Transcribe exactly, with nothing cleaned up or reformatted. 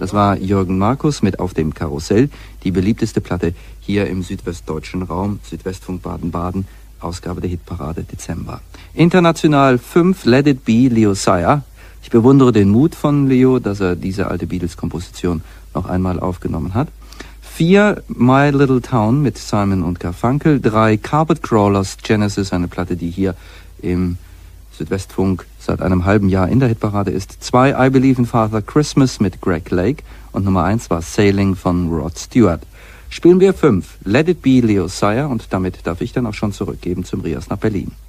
Das war Jürgen Markus mit Auf dem Karussell, die beliebteste Platte hier im südwestdeutschen Raum, Südwestfunk Baden-Baden, Ausgabe der Hitparade Dezember. International fünf, Let It Be, Leo Sayer. Ich bewundere den Mut von Leo, dass er diese alte Beatles-Komposition noch einmal aufgenommen hat. Vier, My Little Town mit Simon und Garfunkel. Drei, Carpet Crawlers, Genesis, eine Platte, die hier im Südwestfunk seit einem halben Jahr in der Hitparade ist. Zwei, I Believe in Father Christmas mit Greg Lake. Und Nummer eins war Sailing von Rod Stewart. Spielen wir fünf, Let It Be, Leo Sayer. Und damit darf ich dann auch schon zurückgeben zum Rias nach Berlin.